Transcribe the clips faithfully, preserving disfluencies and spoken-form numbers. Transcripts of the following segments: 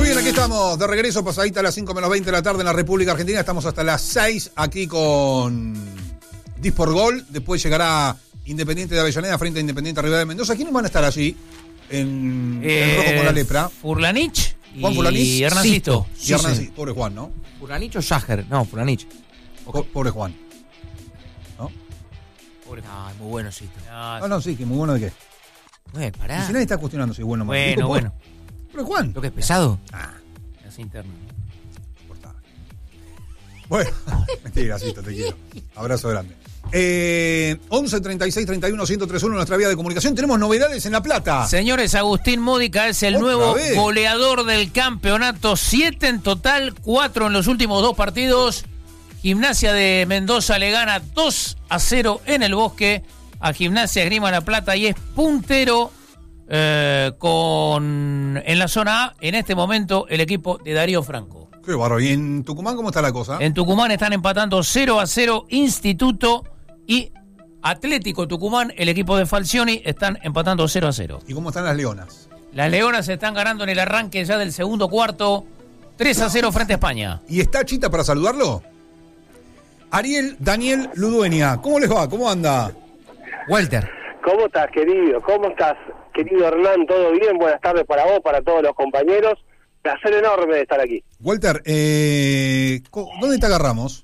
Muy bien, aquí estamos de regreso, pasadita a las cinco menos veinte de la tarde en la República Argentina. Estamos hasta las seis aquí con Disport Gol. Después llegará Independiente de Avellaneda frente a Independiente Rivadavia de Mendoza. ¿Quiénes van a estar allí en, eh, en rojo con la lepra? Furlanich Juan Furlanich y Hernancito. Y Hernancito. Pobre Juan, ¿no? ¿Furlanich o Sager? No, Furlanich. Po- Pobre Juan. ¿No? Pobre Juan. Ah, muy bueno, Sisto. Ah, no, sí, que muy bueno de qué. Bueno, Y pará. si nadie está cuestionando si es bueno o malo. Bueno, Dijo, bueno. Pobre Juan. Lo que es pesado. Ah, Es interno. insoportable. Bueno, mentira, Cito, te quiero. Abrazo grande. Eh, once treinta y seis treinta y uno ciento treinta y uno nuestra vía de comunicación. Tenemos novedades en La Plata. Señores, Agustín Módica es el ¿Otra nuevo vez? goleador del campeonato. Siete en total, cuatro en los últimos dos partidos. Gimnasia de Mendoza le gana dos a cero en el Bosque a Gimnasia Esgrima La Plata y es puntero eh, con en la zona A en este momento el equipo de Darío Franco. Qué bárbaro. ¿Y en Tucumán cómo está la cosa? En Tucumán están empatando cero a cero Instituto y Atlético Tucumán, el equipo de Falcioni, están empatando cero a cero. ¿Y cómo están las Leonas? Las Leonas se están ganando en el arranque ya del segundo cuarto, tres a cero frente a España. ¿Y está Chita para saludarlo? Ariel Daniel Ludueña. ¿Cómo les va? ¿Cómo anda? Walter. ¿Cómo estás, querido? ¿Cómo estás, querido Hernán? ¿Todo bien? Buenas tardes para vos, para todos los compañeros. Placer enorme de estar aquí. Walter, eh, co- ¿dónde te agarramos?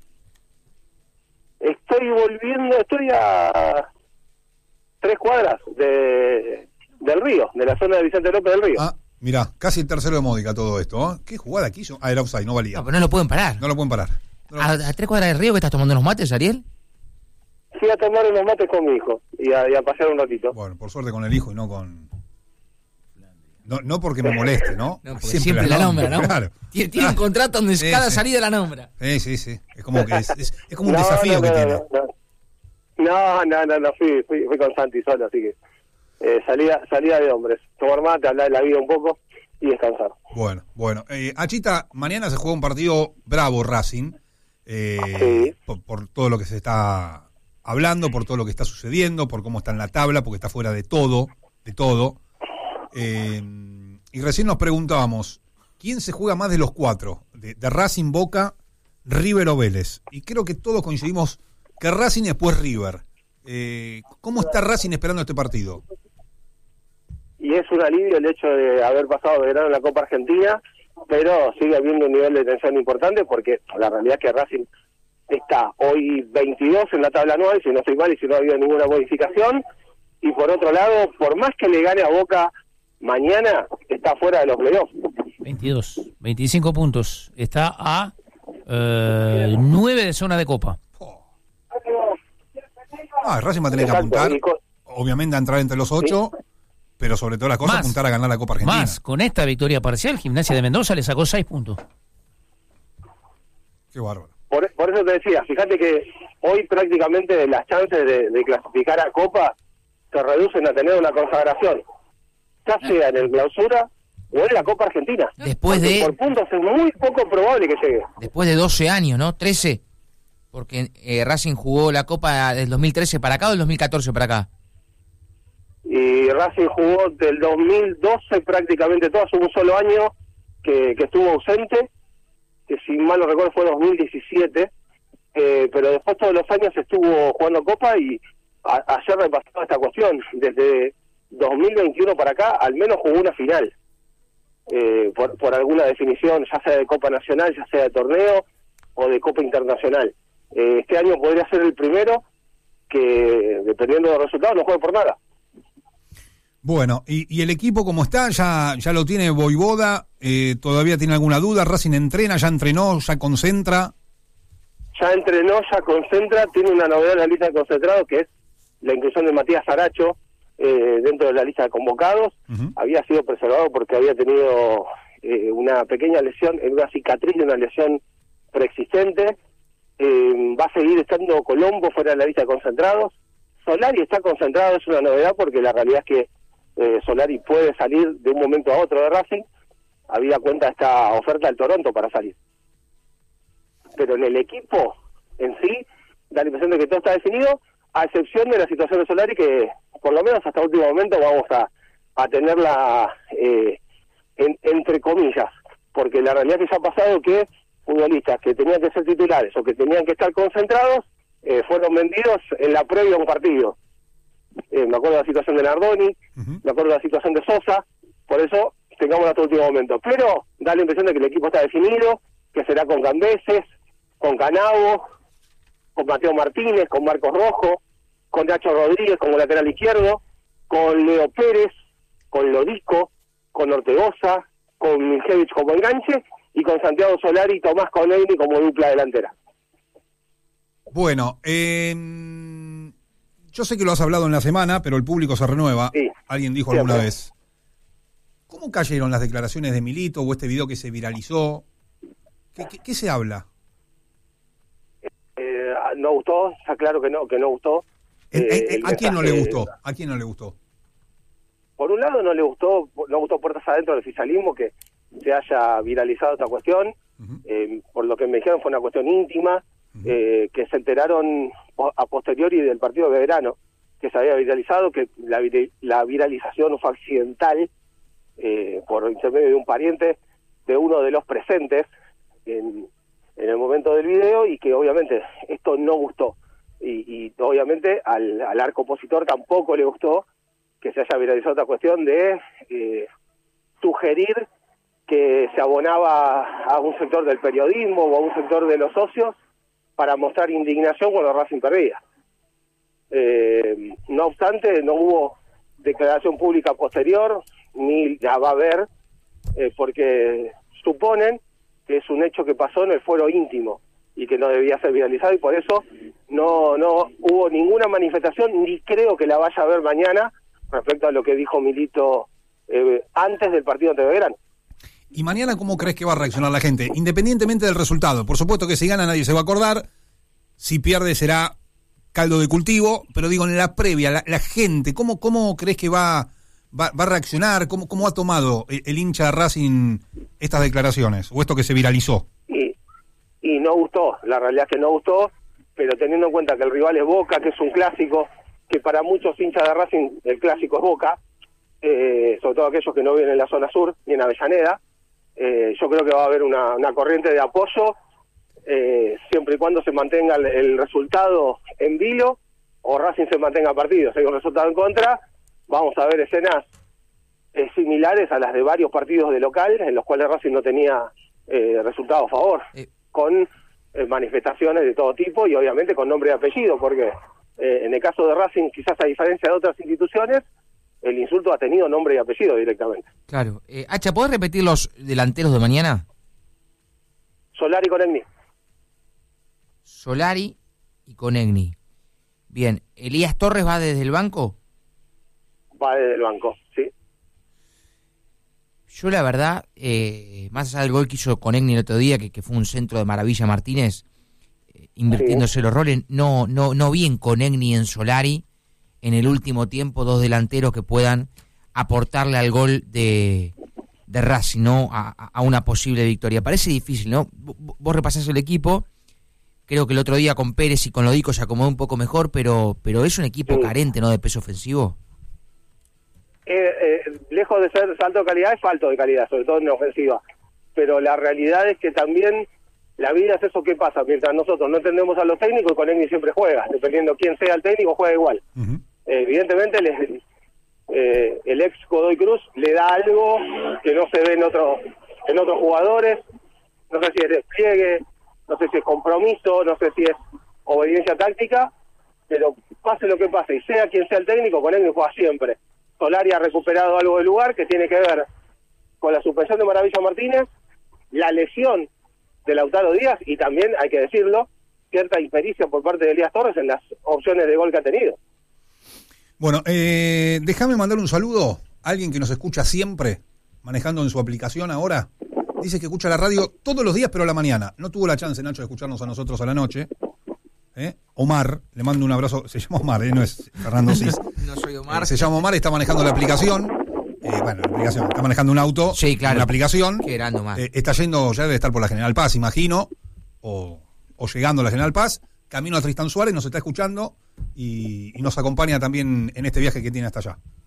Estoy volviendo, estoy a tres cuadras de del río, de la zona de Vicente López del Río. Ah, mirá, casi el tercero de Módica todo esto. ¿eh? ¿Qué jugada quiso? Ah, era offside, no valía. No, pero no lo pueden parar. No lo pueden parar. No lo- ¿A, a tres cuadras del río que estás tomando unos mates, Ariel? Fui a tomar unos mates con mi hijo y a, y a pasear un ratito. Bueno, por suerte con el hijo y no con... No, no porque me moleste, ¿no? No, porque siempre la nombra, ¿no? Claro. Tiene, tiene un Ah, contrato donde sí, cada sí. salida la nombra. Sí, sí, sí. Es como que es, es, es como un No, desafío no, que no, tiene. No, no, no, no, no, fui, fui, fui con Santi solo, así que eh, salida, salida de hombres. Tomar mate, hablar de la vida un poco y descansar. Bueno, bueno. Eh, Achita, mañana se juega un partido bravo Racing. Eh, Sí. por, por todo lo que se está hablando, por todo lo que está sucediendo, por cómo está en la tabla, porque está fuera de todo, de todo. Eh, y recién nos preguntábamos, ¿quién se juega más de los cuatro? De, de Racing, Boca, River o Vélez. Y creo que todos coincidimos que Racing y después River. Eh, ¿Cómo está Racing esperando este partido? Y es un alivio el hecho de haber pasado Belgrano en la Copa Argentina, pero sigue habiendo un nivel de tensión importante porque la realidad es que Racing está hoy veintidós en la tabla anual, si no estoy mal y si no ha habido ninguna modificación, y por otro lado, por más que le gane a Boca mañana, está fuera de los playoffs. veintidós, veinticinco puntos. Está a eh, nueve de zona de Copa. Ah, Racing va a tener que Exacto, apuntar, y con- obviamente a entrar entre los ocho, pero sobre todas las cosas Más. apuntar a ganar la Copa Argentina. Más, con esta victoria parcial, Gimnasia de Mendoza le sacó seis puntos. Qué bárbaro. Por, por eso te decía, fíjate que hoy prácticamente las chances de, de clasificar a Copa se reducen a tener una consagración, ya sea en el Clausura o en la Copa Argentina. Después Porque de por puntos es muy poco probable que llegue. después de doce años, ¿no? trece. Porque eh, Racing jugó la Copa del dos mil trece para acá o del dos mil catorce para acá. Y Racing jugó del dos mil doce prácticamente todo, hace un solo año que, que estuvo ausente, que si mal no recuerdo fue dos mil diecisiete, eh, pero después todos los años estuvo jugando Copa y a, ayer repasaba esta cuestión, desde dos mil veintiuno para acá al menos jugó una final, eh, por, por alguna definición, ya sea de Copa Nacional, ya sea de torneo o de Copa Internacional. Eh, este año podría ser el primero que, dependiendo de los resultados, no juegue por nada. Bueno, y, y el equipo como está, ya, ya lo tiene Voivoda, eh, todavía tiene alguna duda, Racing entrena, ya entrenó, ya concentra. Ya entrenó, ya concentra, tiene una novedad en la lista de concentrados que es la inclusión de Matías Aracho eh, dentro de la lista de convocados. Uh-huh. Había sido preservado porque había tenido eh, una pequeña lesión, en una cicatriz de una lesión preexistente. Eh, va a seguir estando Colombo fuera de la lista de concentrados. Solari está concentrado, es una novedad porque la realidad es que eh, Solari puede salir de un momento a otro de Racing. Había cuenta esta oferta del Toronto para salir. Pero en el equipo en sí, da la impresión de que todo está definido, a excepción de la situación de Solari, que por lo menos hasta último momento vamos a, a tenerla, eh, en, entre comillas, porque la realidad es que ya ha pasado que futbolistas que tenían que ser titulares o que tenían que estar concentrados eh, fueron vendidos en la previa a un partido. Eh, me acuerdo de la situación de Nardoni, uh-huh. me acuerdo de la situación de Sosa, por eso tengamos hasta el último momento. Pero da la impresión de que el equipo está definido, que será con Cambeses, con Canavo, con Mateo Martínez, con Marcos Rojo, con Nacho Rodríguez como lateral izquierdo, con Leo Pérez, con Lodico, con Ortegoza, con Miljevich como enganche y con Santiago Solari y Tomás Conegni como dupla delantera. Bueno, eh, yo sé que lo has hablado en la semana, pero el público se renueva. Sí, alguien dijo siempre. Alguna vez. ¿Cómo cayeron las declaraciones de Milito o este video que se viralizó? ¿Qué, qué, qué se habla? Eh, no gustó, está claro que no, que no gustó. Eh, eh, ¿A quién no le gustó? ¿A quién no le gustó? Por un lado no le gustó, no gustó puertas adentro del oficialismo que se haya viralizado esta cuestión. Uh-huh. Eh, por lo que me dijeron fue una cuestión íntima, uh-huh. eh, que se enteraron a posteriori del partido de verano, que se había viralizado, que la, la viralización fue accidental eh, por intermedio de un pariente de uno de los presentes en, en el momento del video, y que obviamente esto no gustó. Y, y obviamente al, al arco opositor tampoco le gustó que se haya viralizado esta cuestión de eh, sugerir que se abonaba a un sector del periodismo o a un sector de los socios para mostrar indignación cuando Racing perdía. Eh, no obstante, no hubo declaración pública posterior, ni la va a haber, eh, porque suponen que es un hecho que pasó en el fuero íntimo y que no debía ser viralizado, y por eso no no hubo ninguna manifestación, ni creo que la vaya a haber mañana respecto a lo que dijo Milito eh, antes del partido ante Belgrano. ¿Y mañana cómo crees que va a reaccionar la gente? Independientemente del resultado. Por supuesto que si gana nadie se va a acordar, si pierde será caldo de cultivo, pero digo, en la previa, la, la gente, ¿cómo cómo crees que va, va, va a reaccionar? ¿Cómo, ¿Cómo ha tomado el, el hincha de Racing estas declaraciones, o esto que se viralizó? Y, y no gustó, la realidad es que no gustó, pero teniendo en cuenta que el rival es Boca, que es un clásico, que para muchos hinchas de Racing el clásico es Boca, eh, sobre todo aquellos que no viven en la zona sur ni en Avellaneda, eh, yo creo que va a haber una, una corriente de apoyo, eh, siempre y cuando se mantenga el, el resultado en vilo o Racing se mantenga partido. Si hay un resultado en contra, vamos a ver escenas eh, similares a las de varios partidos de local en los cuales Racing no tenía eh, resultado a favor, eh. con eh, manifestaciones de todo tipo y obviamente con nombre y apellido, porque eh, en el caso de Racing, quizás a diferencia de otras instituciones, el insulto ha tenido nombre y apellido directamente. Claro. Eh, Hacha, ¿podés repetir los delanteros de mañana? Solari y Conegni. Solari y Conegni. Bien. ¿Elías Torres va desde el banco? Va desde el banco, sí. Yo la verdad, eh, más allá del gol que hizo Conegni el otro día, que, que fue un centro de Maravilla Martínez, eh, invirtiéndose sí. los roles, no, no, no vi en Conegni y en Solari en el último tiempo dos delanteros que puedan aportarle al gol de, de Racing, ¿no? A, a una posible victoria. Parece difícil, ¿no? Vos repasás el equipo, creo que el otro día con Pérez y con Lodico se acomodó un poco mejor, pero pero es un equipo sí. carente, ¿no? De peso ofensivo. Eh, eh, lejos de ser salto de calidad, es falto de calidad, sobre todo en la ofensiva. Pero la realidad es que también la vida es eso que pasa. Mientras nosotros no entendemos a los técnicos, Conegni siempre juega. Dependiendo quién sea el técnico, juega igual. Uh-huh. Eh, evidentemente, les, eh, el ex Godoy Cruz le da algo que no se ve en, otro, en otros jugadores. No sé si es despliegue, no sé si es compromiso, no sé si es obediencia táctica, pero pase lo que pase y sea quien sea el técnico, Conegni juega siempre. Solari ha recuperado algo del lugar que tiene que ver con la suspensión de Maravilla Martínez, la lesión de Lautaro Díaz y también, hay que decirlo, cierta impericia por parte de Elías Torres en las opciones de gol que ha tenido. Bueno, eh, déjame mandar un saludo a alguien que nos escucha siempre, manejando en su aplicación ahora. Dice que escucha la radio todos los días, pero a la mañana. No tuvo la chance, Nacho, de escucharnos a nosotros a la noche. ¿Eh? Omar, le mando un abrazo. Se llama Omar, ¿eh? No es Fernando Cis. No soy Omar. Eh, se llama Omar, está manejando la aplicación. Eh, bueno, la aplicación. Está manejando un auto. Sí, claro. En la aplicación. Qué grande, Omar. Eh, está yendo, ya debe estar por la General Paz, imagino. O, o llegando a la General Paz. Camino a Tristán Suárez, nos está escuchando. Y, y nos acompaña también en este viaje que tiene hasta allá.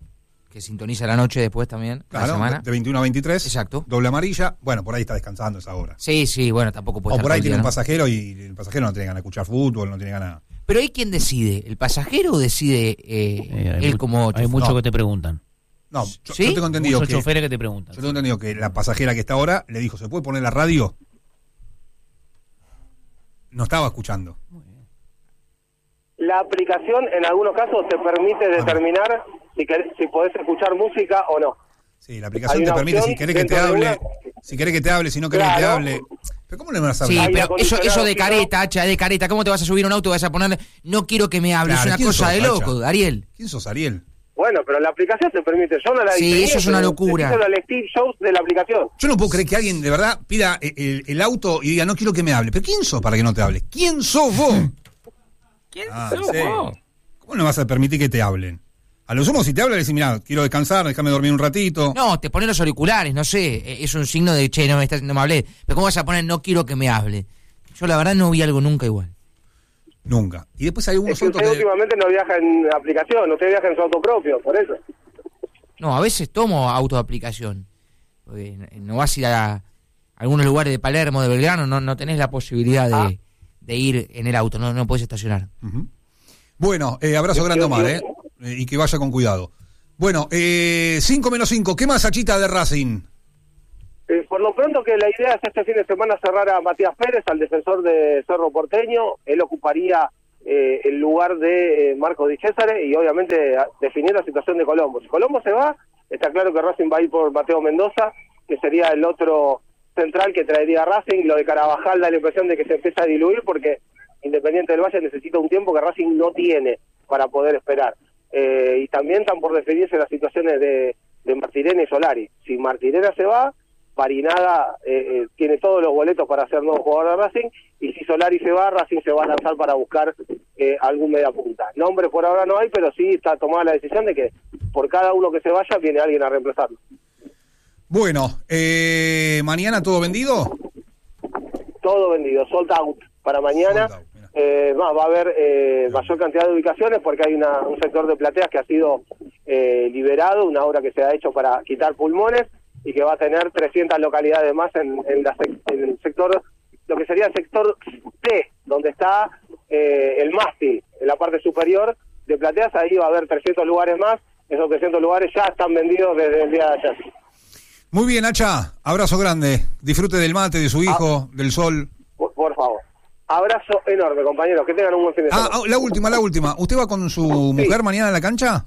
que sintoniza la noche después también, Claro, la semana. de, de veintiuno a veintitrés. Exacto. Doble amarilla. Bueno, por ahí está descansando esa hora. Sí, sí, bueno, tampoco puede O estar por todo ahí el tiene día, un ¿no? pasajero y el pasajero no tiene ganas de escuchar fútbol, no tiene ganas... Pero ¿hay quién decide? ¿El pasajero o decide eh, Eh, hay él mu- como Hay chofer? muchos No. que te preguntan. No, yo, ¿Sí? yo tengo entendido Muchos que... choferes que te preguntan. Yo tengo entendido que la pasajera que está ahora le dijo, ¿se puede poner la radio? No estaba escuchando. La aplicación en algunos casos te permite determinar si, querés, si podés escuchar música o no. Sí, la aplicación Hay te una permite, si opción querés que te dentro de hable, una- si querés que te hable, si no querés que te Claro. hable. ¿Pero cómo le vas a Sí, hablar? Aire pero eso, eso de acondicionado, careta, hacha, de careta. ¿Cómo te vas a subir a un auto y vas a poner no quiero que me hables? Claro, es una ¿quién cosa sos, de Hacha? loco, Ariel. ¿Quién sos, Ariel? Bueno, pero la aplicación te permite. Yo no la Sí, diseñé, eso es una pero locura. decíselo al Steve Jobs de la aplicación. Yo no puedo creer que alguien de verdad pida el, el- el auto y diga, no quiero que me hable. ¿Pero quién sos para que no te hable? ¿Quién sos vos? ¿Quién Ah, sí. ¿Cómo no vas a permitir que te hablen? A lo sumo, si te hablan, le decís, mirá, quiero descansar, déjame dormir un ratito. No, te pones los auriculares, no sé. eh, Es un signo de, che, no me, estás, no me hablé. Pero ¿cómo vas a poner no quiero que me hable? Yo la verdad no vi algo nunca igual. Nunca. Y después hay Es algunos que autos usted que... últimamente no viaja en aplicación, usted viaja en su auto propio, por eso. No, a veces tomo auto de aplicación. Porque no vas a ir a algunos lugares de Palermo, de Belgrano, no, no tenés la posibilidad de, Ah. de ir en el auto, no, no puedes estacionar. Ujú. Bueno, eh, abrazo grande, Omar, ¿eh? Eh, Y que vaya con cuidado. Bueno, eh, cinco menos cinco. ¿Qué más, Achita, de Racing? Eh, por lo pronto que la idea es este fin de semana cerrar a Matías Pérez, al defensor de Cerro Porteño. Él ocuparía eh, el lugar de eh, Marcos Di Césare y obviamente a- definir la situación de Colombo. Si Colombo se va, está claro que Racing va a ir por Mateo Mendoza, que sería el otro central que traería Racing. Lo de Carabajal da la impresión de que se empieza a diluir porque Independiente del Valle necesita un tiempo que Racing no tiene para poder esperar. Eh, y también están por definirse las situaciones de, de Martirena y Solari. Si Martirena se va, Farinada eh, eh, tiene todos los boletos para ser nuevo jugador de Racing, y si Solari se va, Racing se va a lanzar para buscar eh, algún media punta. Nombre por ahora no hay, pero sí está tomada la decisión de que por cada uno que se vaya viene alguien a reemplazarlo. Bueno, eh, ¿mañana todo vendido? Todo vendido, sold out para mañana. Sold out, mira. Eh, va, va a haber eh, mayor cantidad de ubicaciones porque hay una, un sector de plateas que ha sido eh, liberado, una obra que se ha hecho para quitar pulmones y que va a tener trescientas localidades más en, en, la sec- en el sector, lo que sería el sector T, donde está eh, el mástil, en la parte superior de plateas. Ahí va a haber trescientos lugares más. Esos trescientos lugares ya están vendidos desde el día de ayer. Muy bien, Hacha. Abrazo grande. Disfrute del mate, de su hijo, del sol. Por, por favor. Abrazo enorme, compañeros. Que tengan un buen fin de Ah, semana. ah, la última, la última. ¿Usted va con su mujer mañana a la cancha?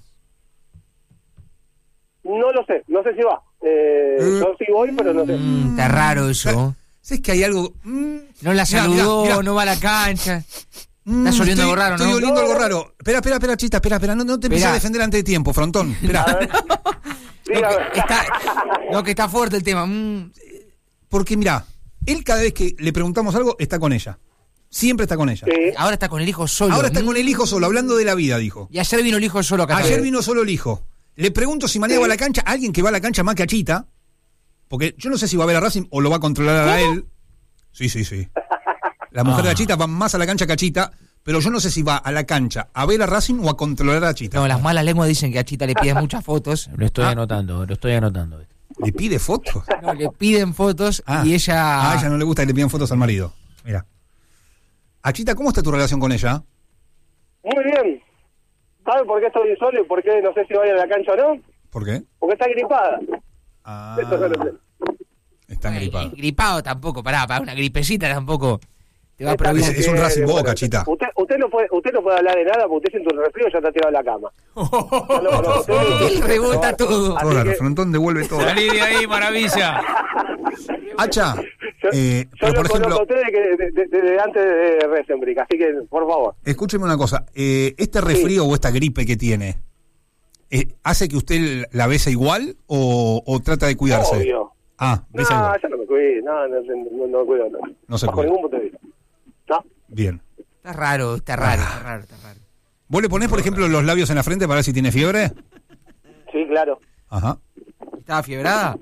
No lo sé, no sé si va. Eh, Eh. Yo sí voy, pero no sé. Mm, está raro eso. ¿Sabes que hay algo? Mm, No la mirá, saludó, mirá, mirá. no va a la cancha. Mm, Está oliendo estoy- algo raro, ¿no? Estoy oliendo No, algo no. raro. Espera, espera, espera, Chita, espera, espera. No, no te empieces Esperá. a defender antes de tiempo, frontón. Espera. A ver. No, Dígame. que está, no, que está fuerte el tema. Mm, Porque mira, él cada vez que le preguntamos algo, está con ella. Siempre está con ella. Sí. ahora está con el hijo solo. Ahora está Mm, con el hijo solo, hablando de la vida, dijo. Y ayer vino el hijo solo acá. Ayer vino solo el hijo. Le pregunto si mañana Sí. va a la cancha, alguien que va a la cancha más que a Chita, porque yo no sé si va a ver a Racing o lo va a controlar a él. Sí, sí, sí. La mujer Ah. de Chita va más a la cancha que a Chita, pero yo no sé si va a la cancha a ver a Racing o a controlar a Chita. No, las malas lenguas dicen que a Chita le piden muchas fotos. Lo estoy Ah. anotando, lo estoy anotando. ¿Le pide fotos? No, le piden fotos Ah. y ella... A ella no le gusta que le pidan fotos al marido. Mira. A Chita, ¿cómo está tu relación con ella? Muy bien. ¿Sabe por qué estoy solo y por qué no sé si voy a la cancha o no? ¿Por qué? Porque está gripada. Ah, Eso no lo sé. está Eh, gripado. gripado tampoco, pará, para una gripecita tampoco te va a Está prohibir. Es- es un bien, Racing bueno, Boca, Chita. Usted, usted, no puede, usted no puede hablar de nada porque usted siente un resfrío y ya está tirado en la cama. Ya lo conozco. Él rebota todo. Así Todo raro, que- Frontón devuelve todo. Salí de ahí, maravilla. Hacha, Yo, eh, yo pero lo por conozco ejemplo, a usted desde, que- de- de- desde antes de Resenbrick, así que, por favor. escúcheme una cosa. Eh, ¿Este resfrío o esta gripe que tiene eh, hace que usted la besa igual o, o trata de cuidarse? Obvio. Ah, No, besa igual. yo no me cuido, no, no, no, no me cuido. No, No se Bajo cuida. ningún punto de vista. No. Bien. Está raro, está raro, está raro, está raro. ¿Vos le ponés, por ejemplo, los labios en la frente para ver si tiene fiebre? Sí, claro. Ajá. ¿Estaba fiebrada?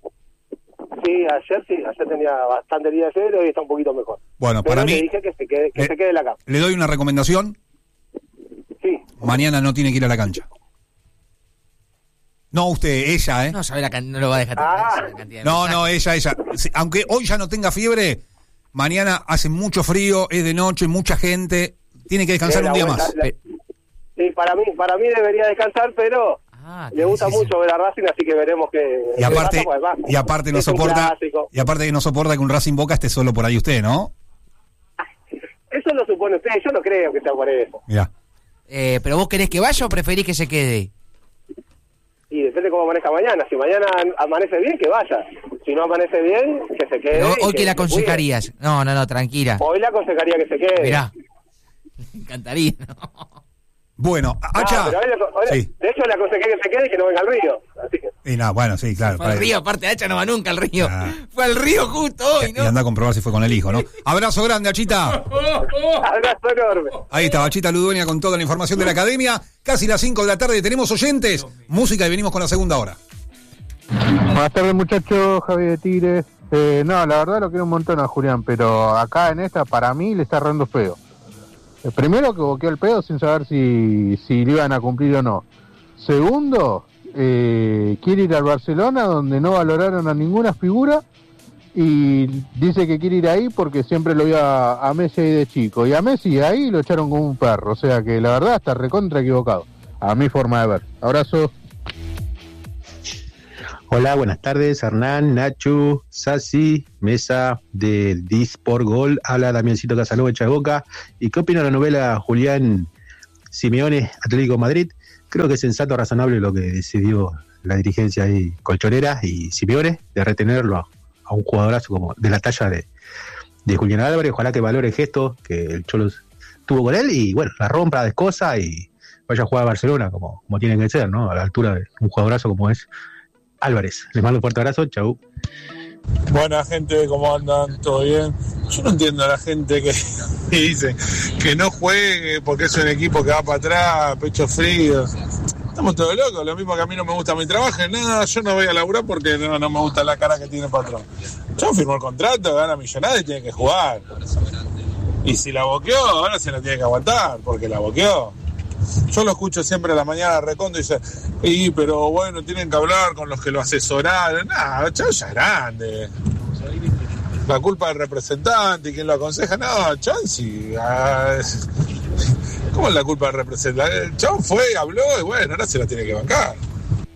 Sí, ayer sí, ayer tenía bastante día de fiebre, hoy está un poquito mejor. Bueno, Pero para le mí, dije que se quede, que le- se quede en la cama. le doy una recomendación. Sí. Mañana no tiene que ir a la cancha. No, usted, ella, ¿eh? No sabe la can- no lo va a dejar. Ah. la cantidad de No, mensajes. no, ella, ella. Sí, aunque hoy ya no tenga fiebre, mañana hace mucho frío, es de noche, mucha gente, tiene que descansar Eh, un día la- más. la- la- Sí, para mí, para mí debería descansar, pero Ah, le gusta sí, sí. mucho ver a Racing, así que veremos que Y aparte, pues, va. y aparte no Es un soporta, clásico. y aparte que no soporta que un Racing Boca esté solo por ahí usted, ¿no? Eso lo supone usted, yo no creo que sea por eso. Mirá. Eh, ¿Pero vos querés que vaya o preferís que se quede? Y depende cómo amanezca mañana. Si mañana amanece bien, que vaya. Si no amanece bien, que se quede. Pero y hoy que le se aconsejarías. No, no, no, tranquila. cuide. Hoy le aconsejaría que se quede. Mirá. Me encantaría, ¿no? Bueno, Ah, Hacha. pero hoy le- hoy le- Sí. De hecho, le aconsejé que se quede y que no venga al río. Así que... Y nada, bueno, sí, claro. Fue al para- río, aparte Hacha no va nunca al río. Ah. Fue al río justo hoy, Y ¿no? anda a comprobar si fue con el hijo, ¿no? Abrazo grande, Achita. Abrazo enorme. Ahí está, Achita Ludueña con toda la información de la academia. Casi las cinco de la tarde, tenemos oyentes, música y venimos con la segunda hora. Buenas tardes, muchachos. Javi de Tigres. Eh, no, la verdad lo quiero un montón a Julián, pero acá en esta, para mí, le está errando feo. Eh, primero, que boqueó el pedo sin saber si, si le iban a cumplir o no. Segundo, eh, quiere ir al Barcelona, donde no valoraron a ninguna figura, y dice que quiere ir ahí porque siempre lo vio a, a Messi ahí de chico. Y a Messi ahí lo echaron como un perro. O sea que la verdad está recontra equivocado, a mi forma de ver. Abrazo. Hola, buenas tardes, Hernán, Nacho, Sassi, Mesa de Disport Gol, habla Damiancito Casanova, Chaboca. ¿Y qué opina la novela Julián Simeone, Atlético Madrid? Creo que es sensato, razonable lo que decidió la dirigencia ahí colchonera y Simeone, de retenerlo a, a un jugadorazo como de la talla de, de Julián Álvarez. Ojalá que valore el gesto que el Cholo tuvo con él y bueno, la rompa, descosa y vaya a jugar a Barcelona como, como tiene que ser, ¿no? A la altura de un jugadorazo como es Álvarez. Les mando un fuerte abrazo, chau. Buena gente, ¿cómo andan? ¿Todo bien? Yo no entiendo a la gente que, que dice que no juegue porque es un equipo que va para atrás, pecho frío. Estamos todos locos, lo mismo que a mí no me gusta mi trabajo. No, yo no voy a laburar porque no, no me gusta la cara que tiene el patrón. Yo firmó el contrato, gana millonada y tiene que jugar. Y si la boqueó, ahora se la tiene que aguantar porque la boqueó. Yo lo escucho siempre a la mañana, Recondo, y dice, y pero bueno, tienen que hablar con los que lo asesoraron. Nah, chavo ya es grande. La culpa del representante y quien lo aconseja, no, Chansi. Ah, ¿cómo es la culpa del representante? El chavo fue, habló y bueno, ahora se la tiene que bancar.